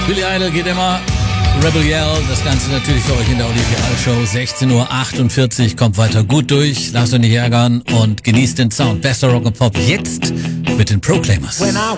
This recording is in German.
Billy Idol geht immer. Rebel Yell, das Ganze natürlich für euch in der Olivia Show. 16:48 Uhr, kommt weiter gut durch, lasst euch nicht ärgern und genießt den Sound. Bester Rock and Pop jetzt mit den Proclaimers.